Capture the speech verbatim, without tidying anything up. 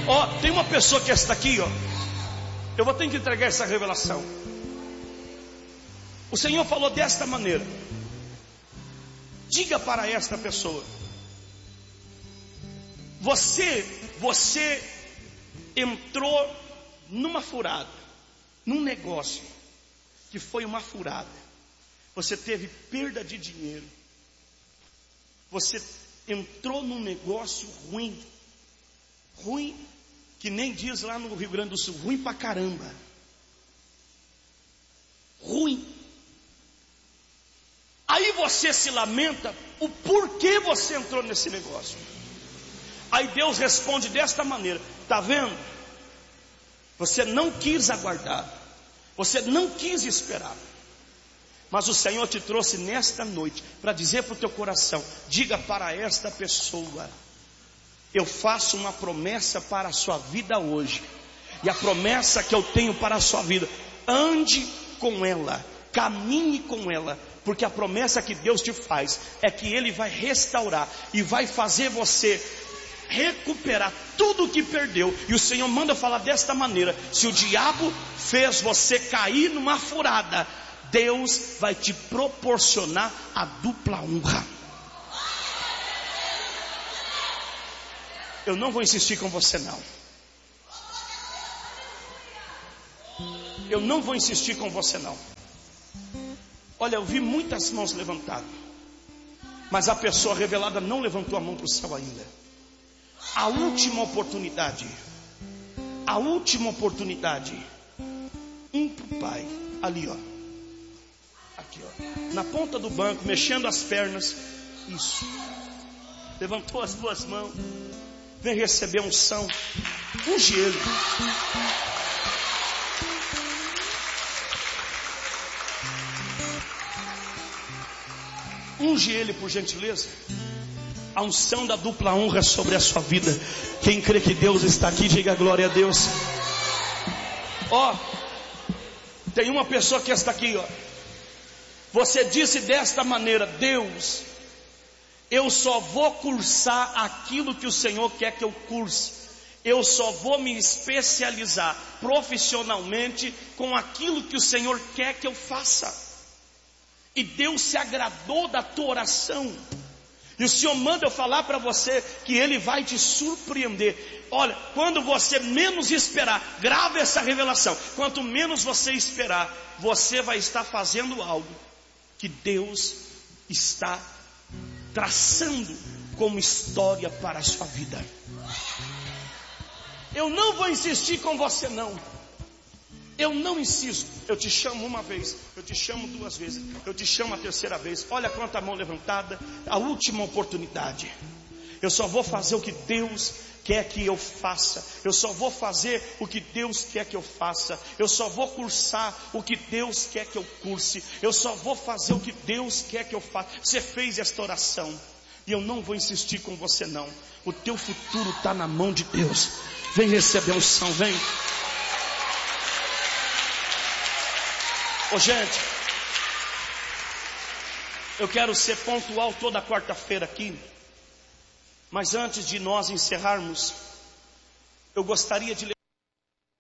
Ó, oh, tem uma pessoa que está aqui, ó. Eu vou ter que entregar essa revelação. O Senhor falou desta maneira: diga para esta pessoa: Você, você entrou numa furada, num negócio que foi uma furada. Você teve perda de dinheiro. Você entrou num negócio ruim, ruim, que nem diz lá no Rio Grande do Sul, ruim pra caramba. Ruim. Aí você se lamenta o porquê você entrou nesse negócio. Aí Deus responde desta maneira: tá vendo? Você não quis aguardar, você não quis esperar, mas o Senhor te trouxe nesta noite para dizer para o teu coração: diga para esta pessoa: eu faço uma promessa para a sua vida hoje, e a promessa que eu tenho para a sua vida, ande com ela, caminhe com ela, porque a promessa que Deus te faz é que Ele vai restaurar e vai fazer você recuperar tudo o que perdeu. E o Senhor manda falar desta maneira: se o diabo fez você cair numa furada, Deus vai te proporcionar a dupla honra. Eu não vou insistir com você não. Eu não vou insistir com você não. Olha, eu vi muitas mãos levantadas, mas a pessoa revelada não levantou a mão para o céu ainda. A última oportunidade, a última oportunidade, um para o pai, ali ó, aqui ó, na ponta do banco, mexendo as pernas, isso, levantou as duas mãos, vem receber unção, unge ele. Unge ele, por gentileza. A unção da dupla honra sobre a sua vida. Quem crê que Deus está aqui, diga glória a Deus. Ó, oh, tem uma pessoa que está aqui, ó. Você disse desta maneira: Deus, eu só vou cursar aquilo que o Senhor quer que eu curse. Eu só vou me especializar profissionalmente com aquilo que o Senhor quer que eu faça. E Deus se agradou da tua oração. E o Senhor manda eu falar para você que Ele vai te surpreender. Olha, quando você menos esperar, grava essa revelação. Quanto menos você esperar, você vai estar fazendo algo que Deus está traçando como história para a sua vida. Eu não vou insistir com você não. Eu não insisto. Eu te chamo uma vez, eu te chamo duas vezes, eu te chamo a terceira vez. Olha quanta mão levantada. A última oportunidade. Eu só vou fazer o que Deus quer que eu faça. Eu só vou fazer o que Deus quer que eu faça. Eu só vou cursar o que Deus quer que eu curse. Eu só vou fazer o que Deus quer que eu faça. Você fez esta oração, e eu não vou insistir com você não. O teu futuro está na mão de Deus. Vem receber unção, vem. Ô gente, eu quero ser pontual toda quarta-feira aqui, mas antes de nós encerrarmos, eu gostaria de